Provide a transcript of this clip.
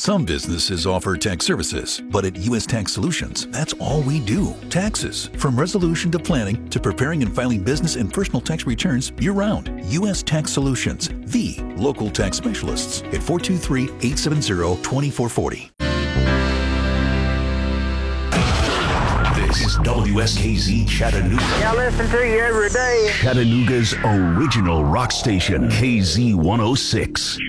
Some businesses offer tax services, but at U.S. Tax Solutions, that's all we do. Taxes. From resolution to planning to preparing and filing business and personal tax returns year-round. U.S. Tax Solutions, the local tax specialists at 423-870-2440. This is WSKZ Chattanooga. I listen to you every day. Chattanooga's original rock station, KZ106.